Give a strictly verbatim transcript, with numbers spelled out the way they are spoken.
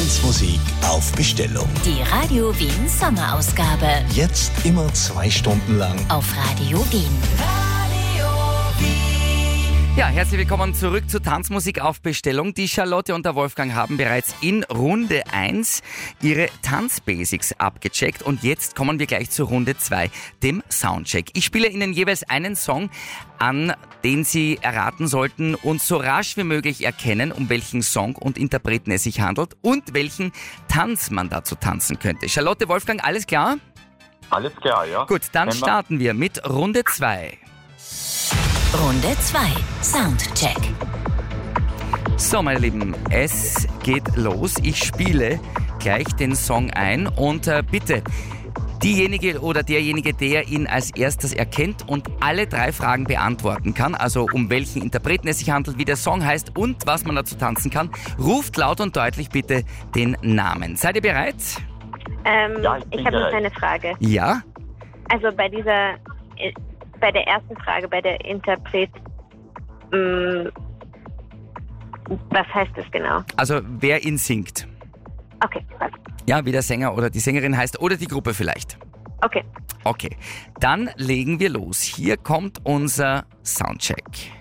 Tanzmusik auf Bestellung. Die Radio Wien Sommerausgabe. Jetzt immer zwei Stunden lang Auf Radio Wien. Ja, herzlich willkommen zurück zu Tanzmusik auf Bestellung. Die Charlotte und der Wolfgang haben bereits in Runde eins ihre Tanzbasics abgecheckt und jetzt kommen wir gleich zu Runde zwei, dem Soundcheck. Ich spiele Ihnen jeweils einen Song an, den Sie erraten sollten und so rasch wie möglich erkennen, um welchen Song und Interpreten es sich handelt und welchen Tanz man dazu tanzen könnte. Charlotte, Wolfgang, alles klar? Alles klar, ja. Gut, dann Wenn wir- starten wir mit Runde zwei. Runde zwei. Soundcheck. So, meine Lieben, es geht los. Ich spiele gleich den Song ein und äh, bitte, diejenige oder derjenige, der ihn als erstes erkennt und alle drei Fragen beantworten kann, also um welchen Interpreten es sich handelt, wie der Song heißt und was man dazu tanzen kann, ruft laut und deutlich bitte den Namen. Seid ihr bereit? Ähm, Ja, ich ich bin habe noch bereit. eine Frage. Ja? Also bei dieser, äh, bei der ersten Frage, bei der Interpret, mh, was heißt das genau? Also wer ihn singt. Okay, was? Ja, wie der Sänger oder die Sängerin heißt oder die Gruppe vielleicht. Okay. Okay, dann legen wir los. Hier kommt unser Soundcheck.